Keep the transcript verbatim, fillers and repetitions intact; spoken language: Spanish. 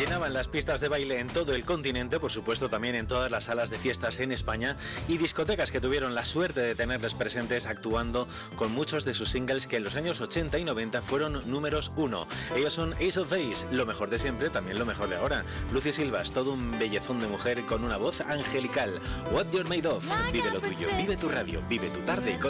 Llenaban las pistas de baile en todo el continente, por supuesto también en todas las salas de fiestas en España, y discotecas que tuvieron la suerte de tenerles presentes actuando con muchos de sus singles que en los años ochenta y noventa fueron números uno. Ellos son Ace of Base, lo mejor de siempre, también lo mejor de ahora. Lucy Silvas, todo un bellezón de mujer con una voz angelical. What You're Made Of, vive lo tuyo, vive tu radio, vive tu tarde.